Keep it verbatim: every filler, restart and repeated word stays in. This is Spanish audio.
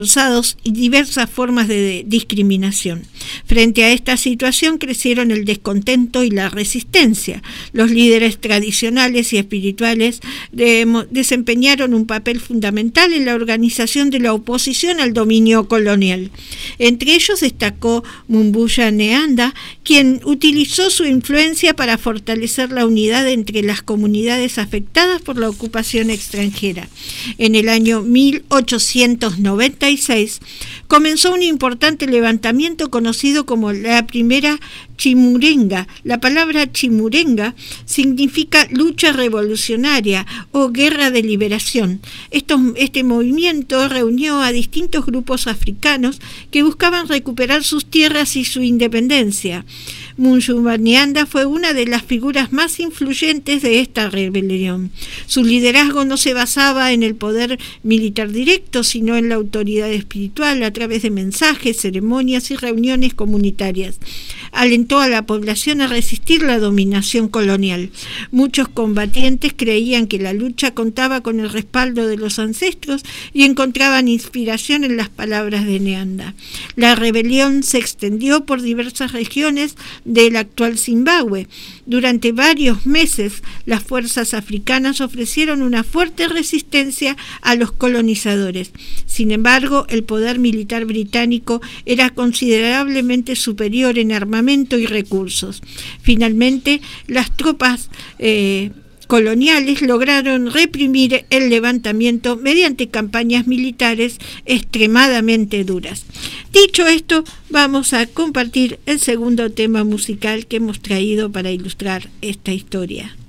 forzados y diversas formas de discriminación. Frente a esta situación crecieron el descontento y la resistencia. Los líderes tradicionales y espirituales de, desempeñaron un papel fundamental en la organización de la oposición al dominio colonial. Entre ellos destacó Mumbuya Neanda, quien utilizó su influencia para fortalecer la unidad entre las comunidades afectadas por la ocupación extranjera. En el año mil ochocientos noventa y seis comenzó un importante levantamiento conocido como la primera Chimurenga. La palabra Chimurenga significa lucha revolucionaria o guerra de liberación. Esto, este movimiento reunió a distintos grupos africanos que buscaban recuperar sus tierras y su independencia. Mumbuya Neanda fue una de las figuras más influyentes de esta rebelión. Su liderazgo no se basaba en el poder militar directo, sino en la autoridad espiritual a través de mensajes, ceremonias y reuniones comunitarias. Alentó a la población a resistir la dominación colonial. Muchos combatientes creían que la lucha contaba con el respaldo de los ancestros y encontraban inspiración en las palabras de Neanda. La rebelión se extendió por diversas regiones del actual Zimbabue. Durante varios meses, las fuerzas africanas ofrecieron una fuerte resistencia a los colonizadores. Sin embargo, el poder militar británico era considerablemente superior en armamento y recursos. Finalmente, las tropas eh, coloniales lograron reprimir el levantamiento mediante campañas militares extremadamente duras. Dicho esto, vamos a compartir el segundo tema musical que hemos traído para ilustrar esta historia.